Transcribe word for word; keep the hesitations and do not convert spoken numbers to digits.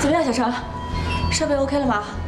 怎么样，小程？设备 OK 了吗？